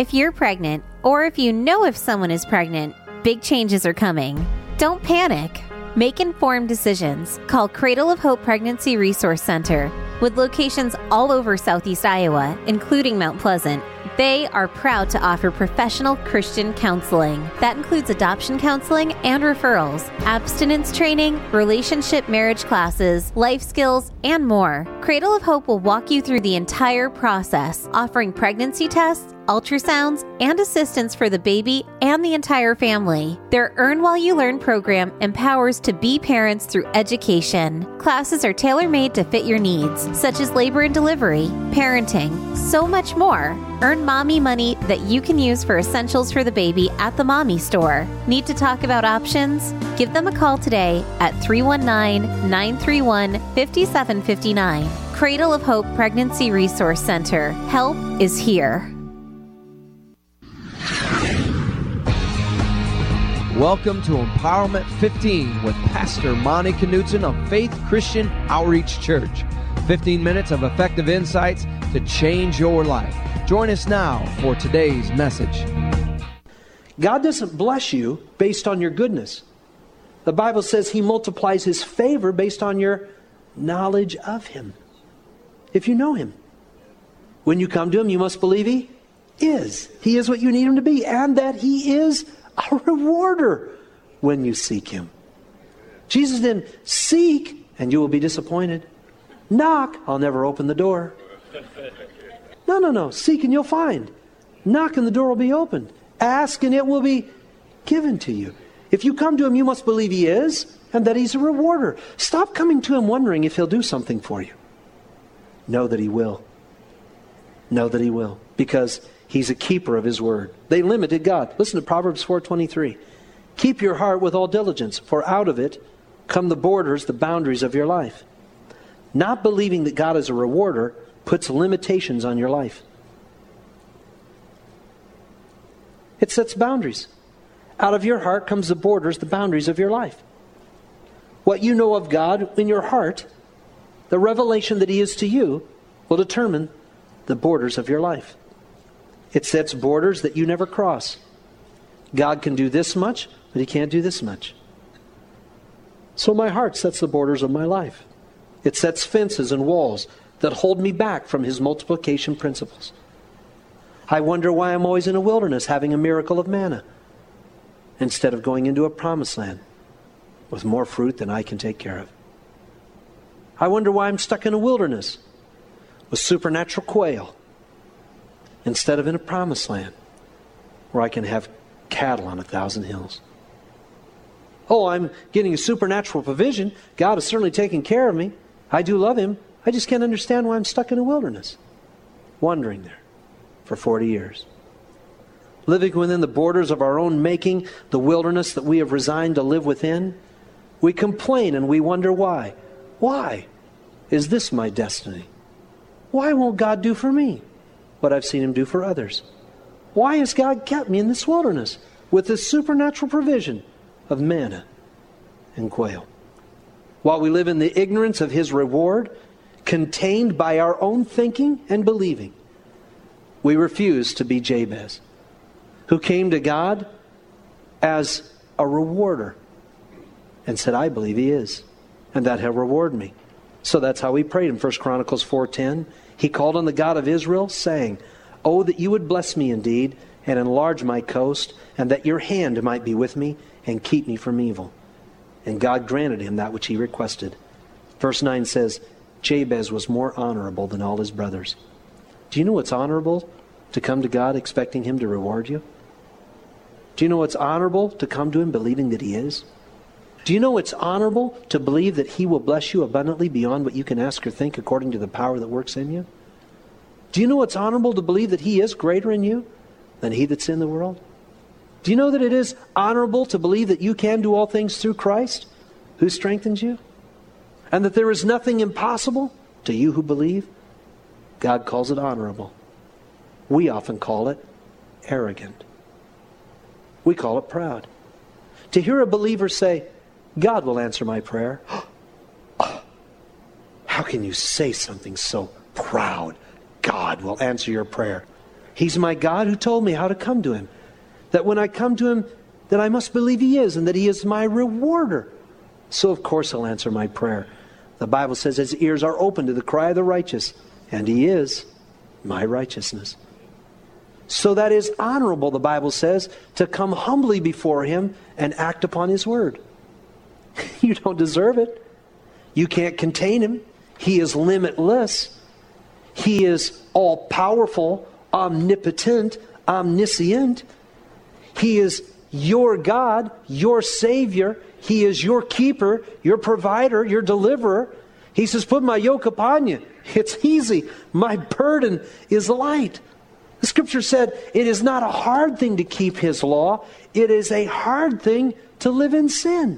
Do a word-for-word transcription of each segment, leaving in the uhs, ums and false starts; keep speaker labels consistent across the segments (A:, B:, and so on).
A: If you're pregnant, or if you know if someone is pregnant, big changes are coming. Don't panic. Make informed decisions. Call Cradle of Hope Pregnancy Resource Center. With locations all over Southeast Iowa, including Mount Pleasant, they are proud to offer professional Christian counseling. That includes adoption counseling and referrals, abstinence training, relationship marriage classes, life skills, and more. Cradle of Hope will walk you through the entire process, offering pregnancy tests, ultrasounds, and assistance for the baby and the entire family. Their Earn While You Learn program empowers to-be parents through education. Classes are tailor-made to fit your needs, such as labor and delivery, parenting, so much more. Earn mommy money that you can use for essentials for the baby at the mommy store. Need to talk about options? Give them a call today at three one nine, nine three one, five seven five nine. Cradle of Hope Pregnancy Resource Center. Help is here.
B: Welcome to Empowerment fifteen with Pastor Monty Knudsen of Faith Christian Outreach Church. fifteen minutes of effective insights to change your life. Join us now for today's message.
C: God doesn't bless you based on your goodness. The Bible says He multiplies His favor based on your knowledge of Him. If you know Him. When you come to Him, you must believe He is. He is what you need Him to be, and that He is a rewarder when you seek Him. Jesus didn't seek and you will be disappointed. Knock, I'll never open the door. No, no, no. Seek and you'll find. Knock and the door will be opened. Ask and it will be given to you. If you come to Him, you must believe He is and that He's a rewarder. Stop coming to Him wondering if He'll do something for you. Know that He will. Know that He will. Because He's a keeper of His word. They limited God. Listen to Proverbs four twenty-three. Keep your heart with all diligence, for out of it come the borders, the boundaries of your life. Not believing that God is a rewarder puts limitations on your life. It sets boundaries. Out of your heart comes the borders, the boundaries of your life. What you know of God in your heart, the revelation that He is to you, will determine the borders of your life. It sets borders that you never cross. God can do this much, but He can't do this much. So my heart sets the borders of my life. It sets fences and walls that hold me back from His multiplication principles. I wonder why I'm always in a wilderness having a miracle of manna instead of going into a promised land with more fruit than I can take care of. I wonder why I'm stuck in a wilderness with supernatural quail instead of in a promised land where I can have cattle on a thousand hills. Oh, I'm getting a supernatural provision. God is certainly taking care of me. I do love Him. I just can't understand why I'm stuck in a wilderness, wandering there for forty years. Living within the borders of our own making, the wilderness that we have resigned to live within, we complain and we wonder why. Why is this my destiny? Why won't God do for me what I've seen Him do for others? Why has God kept me in this wilderness with this supernatural provision of manna and quail? While we live in the ignorance of His reward, contained by our own thinking and believing, we refuse to be Jabez, who came to God as a rewarder and said, I believe He is, and that He'll reward me. So that's how he prayed in First Chronicles four ten. He called on the God of Israel, saying, Oh, that you would bless me indeed, and enlarge my coast, and that your hand might be with me, and keep me from evil. And God granted him that which he requested. Verse nine says, Jabez was more honorable than all his brothers. Do you know what's honorable? To come to God expecting Him to reward you? Do you know what's honorable? To come to Him believing that He is? Do you know it's honorable to believe that He will bless you abundantly beyond what you can ask or think according to the power that works in you? Do you know it's honorable to believe that He is greater in you than he that's in the world? Do you know that it is honorable to believe that you can do all things through Christ who strengthens you? And that there is nothing impossible to you who believe? God calls it honorable. We often call it arrogant. We call it proud. To hear a believer say, God will answer my prayer. How can you say something so proud? God will answer your prayer. He's my God who told me how to come to Him. That when I come to Him, that I must believe He is, and that He is my rewarder. So of course He'll answer my prayer. The Bible says His ears are open to the cry of the righteous, and He is my righteousness. So that is honorable, the Bible says, to come humbly before Him and act upon His word. You don't deserve it. You can't contain Him. He is limitless. He is all-powerful, omnipotent, omniscient. He is your God, your Savior. He is your keeper, your provider, your deliverer. He says, put my yoke upon you. It's easy. My burden is light. The Scripture said it is not a hard thing to keep His law. It is a hard thing to live in sin.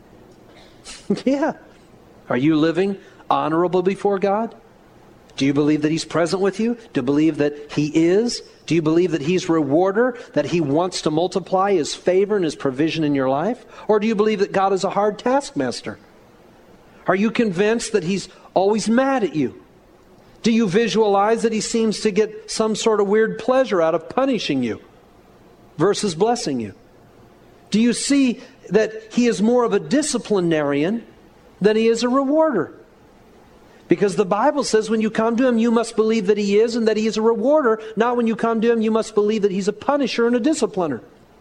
C: Yeah. Are you living honorable before God? Do you believe that He's present with you? Do you believe that He is? Do you believe that He's rewarder, that He wants to multiply His favor and His provision in your life? Or do you believe that God is a hard taskmaster? Are you convinced that He's always mad at you? Do you visualize that He seems to get some sort of weird pleasure out of punishing you versus blessing you? Do you see that He is more of a disciplinarian than He is a rewarder? Because the Bible says when you come to Him, you must believe that He is and that He is a rewarder. Not when you come to Him, you must believe that He's a punisher and a discipliner.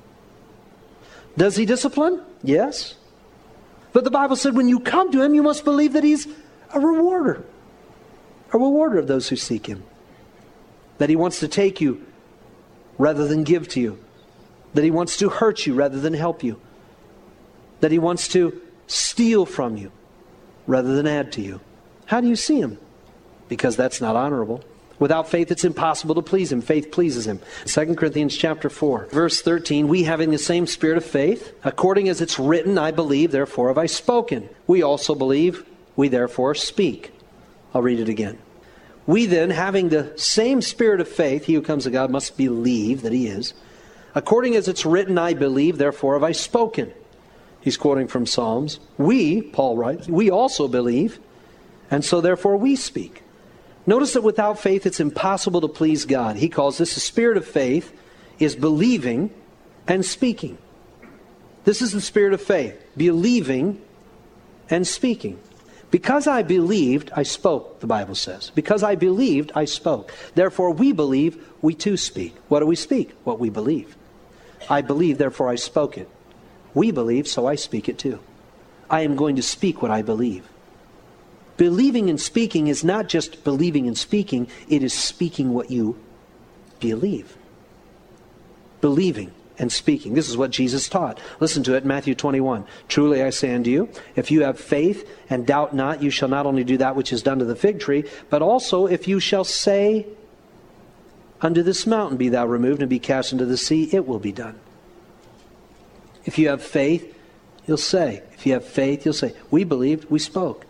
C: Does He discipline? Yes. But the Bible said when you come to Him, you must believe that He's a rewarder. A rewarder of those who seek Him. That He wants to take you rather than give to you. That He wants to hurt you rather than help you. That He wants to steal from you rather than add to you. How do you see Him? Because that's not honorable. Without faith, it's impossible to please Him. Faith pleases Him. Second Corinthians chapter four, verse thirteen, we having the same spirit of faith, according as it's written, I believe, therefore have I spoken. We also believe, we therefore speak. I'll read it again. We then, having the same spirit of faith, he who comes to God must believe that He is. According as it's written, I believe, therefore have I spoken. He's quoting from Psalms. We, Paul writes, we also believe, and so therefore we speak. Notice that without faith it's impossible to please God. He calls this the spirit of faith is believing and speaking. This is the spirit of faith, believing and speaking. Because I believed, I spoke, the Bible says. Because I believed, I spoke. Therefore we believe, we too speak. What do we speak? What we believe. I believe, therefore I spoke it. We believe, so I speak it too. I am going to speak what I believe. Believing and speaking is not just believing and speaking, it is speaking what you believe. Believing and speaking. This is what Jesus taught. Listen to it in Matthew twenty-one. Truly I say unto you, if you have faith and doubt not, you shall not only do that which is done to the fig tree, but also if you shall say unto this mountain, be thou removed and be cast into the sea, it will be done. If you have faith, you'll say. If you have faith, you'll say, we believed, we spoke.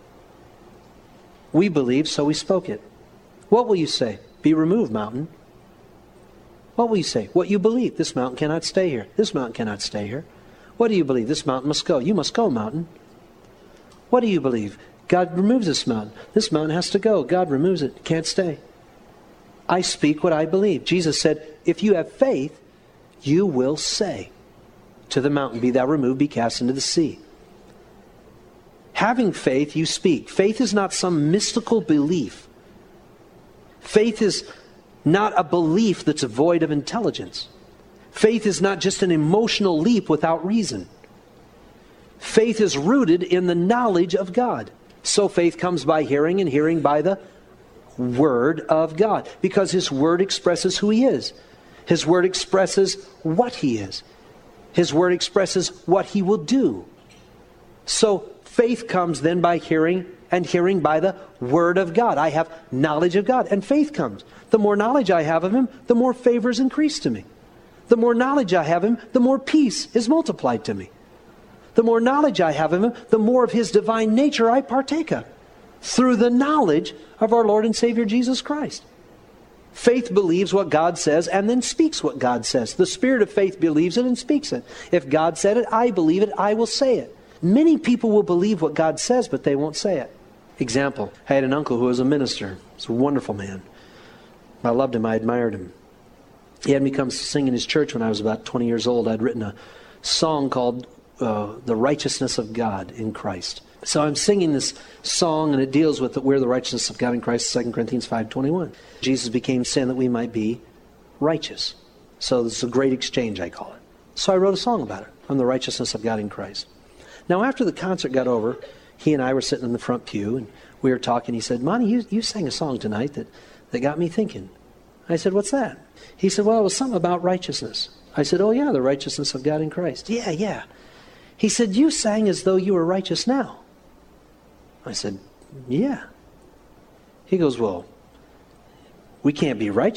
C: We believed, so we spoke it. What will you say? Be removed, mountain. What will you say? What you believe. This mountain cannot stay here. This mountain cannot stay here. What do you believe? This mountain must go. You must go, mountain. What do you believe? God removes this mountain. This mountain has to go. God removes it. It can't stay. I speak what I believe. Jesus said, if you have faith, you will say to the mountain, be thou removed, be cast into the sea. Having faith, you speak. Faith is not some mystical belief. Faith is not a belief that's void of intelligence. Faith is not just an emotional leap without reason. Faith is rooted in the knowledge of God. So faith comes by hearing, and hearing by the Word of God. Because His Word expresses who He is. His Word expresses what He is. His Word expresses what He will do. So faith comes then by hearing, and hearing by the Word of God. I have knowledge of God, and faith comes. The more knowledge I have of Him, the more favor is increased to me. The more knowledge I have of Him, the more peace is multiplied to me. The more knowledge I have of Him, the more of His divine nature I partake of, through the knowledge of our Lord and Savior Jesus Christ. Faith believes what God says and then speaks what God says. The spirit of faith believes it and speaks it. If God said it, I believe it, I will say it. Many people will believe what God says, but they won't say it. Example, I had an uncle who was a minister. He was a wonderful man. I loved him, I admired him. He had me come sing in his church when I was about twenty years old. I'd written a song called uh, The Righteousness of God in Christ. So I'm singing this song, and it deals with that we're the righteousness of God in Christ, Second Corinthians five twenty-one. Jesus became sin that we might be righteous. So this is a great exchange, I call it. So I wrote a song about it. I'm the righteousness of God in Christ. Now, after the concert got over, he and I were sitting in the front pew, and we were talking. He said, Monty, you, you sang a song tonight that, that got me thinking. I said, what's that? He said, well, it was something about righteousness. I said, oh, yeah, the righteousness of God in Christ. Yeah, yeah. He said, you sang as though you were righteous now. I said, yeah. He goes, well, we can't be righteous